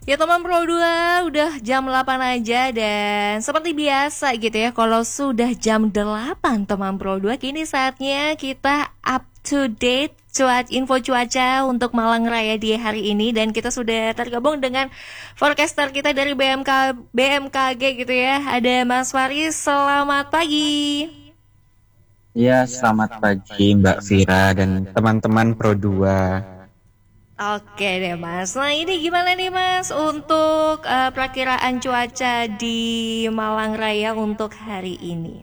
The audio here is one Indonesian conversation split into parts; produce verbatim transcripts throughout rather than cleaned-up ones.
Ya teman Pro dua, udah jam delapan aja dan seperti biasa gitu ya, kalau sudah jam delapan teman Pro dua, kini saatnya kita up to date cuaca, info cuaca untuk Malang Raya di hari ini. Dan kita sudah tergabung dengan forecaster kita dari B M K, B M K G gitu ya. Ada Mas Faris, selamat pagi. Ya, selamat pagi Mbak Vira dan teman-teman Pro dua. Oke deh Mas. Nah ini gimana nih Mas untuk uh, perakiraan cuaca di Malang Raya untuk hari ini?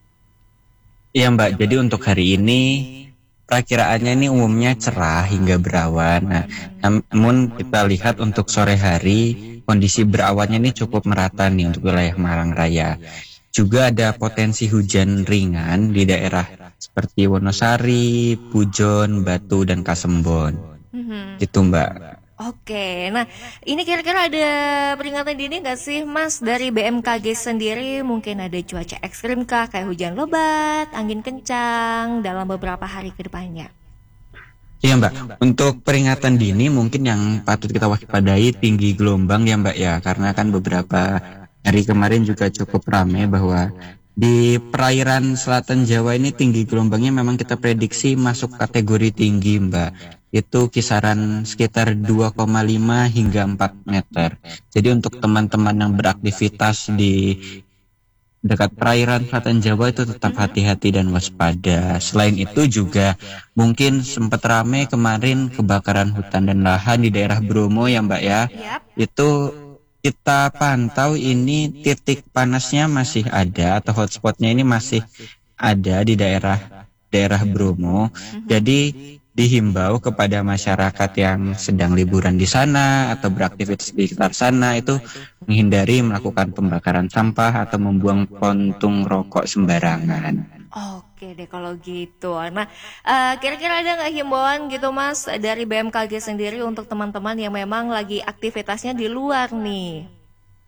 Iya Mbak, jadi untuk hari ini perakiraannya ini umumnya cerah hingga berawan. Nah, namun kita lihat untuk sore hari kondisi berawannya ini cukup merata nih untuk wilayah Malang Raya. Juga ada potensi hujan ringan di daerah seperti Wonosari, Pujon, Batu, dan Kasembon. Mhm. Gitu Mbak. Oke, nah ini kira-kira ada peringatan dini nggak sih Mas dari B M K G sendiri? Mungkin ada cuaca ekstrim kah, kayak hujan lebat, angin kencang dalam beberapa hari ke depannya? Iya Mbak, untuk peringatan dini mungkin yang patut kita waspadai tinggi gelombang ya Mbak ya, karena kan beberapa hari kemarin juga cukup ramai bahwa di perairan selatan Jawa ini tinggi gelombangnya memang kita prediksi masuk kategori tinggi Mbak. Itu kisaran sekitar dua koma lima hingga empat meter. Jadi untuk teman-teman yang beraktivitas di dekat perairan selatan Jawa itu tetap hati-hati dan waspada. Selain itu juga mungkin sempat ramai kemarin kebakaran hutan dan lahan di daerah Bromo ya Mbak ya. Yap. Itu kita pantau ini titik panasnya masih ada atau hotspotnya ini masih ada di daerah daerah Bromo. Jadi dihimbau kepada masyarakat yang sedang liburan di sana atau beraktivitas di sekitar sana itu menghindari melakukan pembakaran sampah atau membuang puntung rokok sembarangan. Oke deh kalau gitu. Nah, eh, kira-kira ada nggak himbauan gitu Mas dari B M K G sendiri untuk teman-teman yang memang lagi aktivitasnya di luar nih?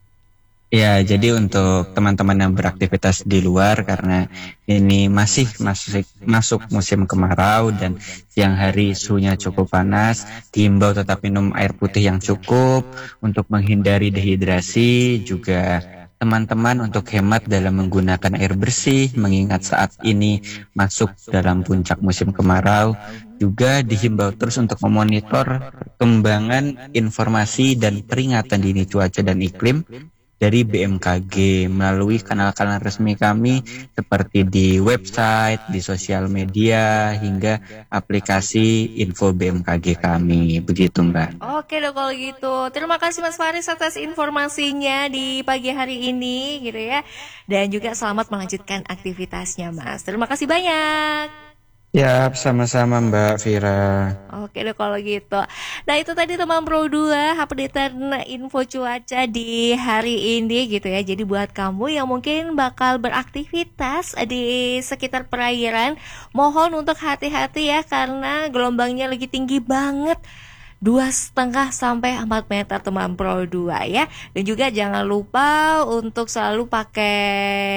Ya, jadi untuk teman-teman yang beraktivitas di luar karena ini masih masuk masuk musim kemarau dan siang hari suhunya cukup panas, diimbau tetap minum air putih yang cukup untuk menghindari dehidrasi, juga teman-teman untuk hemat dalam menggunakan air bersih mengingat saat ini masuk dalam puncak musim kemarau. Juga dihimbau terus untuk memonitor perkembangan informasi dan peringatan dini cuaca dan iklim dari B M K G melalui kanal-kanal resmi kami seperti di website, di sosial media, hingga aplikasi info B M K G kami. Begitu Mbak. Oke dong kalau gitu. Terima kasih Mas Faris atas informasinya di pagi hari ini gitu ya. Dan juga selamat melanjutkan aktivitasnya Mas. Terima kasih banyak. Ya, sama-sama Mbak Vira. Oke deh kalau gitu. Nah itu tadi teman Pro dua updatean info cuaca di hari ini gitu ya. Jadi buat kamu yang mungkin bakal beraktivitas di sekitar perairan, mohon untuk hati-hati ya karena gelombangnya lagi tinggi banget. Dua setengah sampai empat meter teman Pro dua ya. Dan juga jangan lupa untuk selalu pakai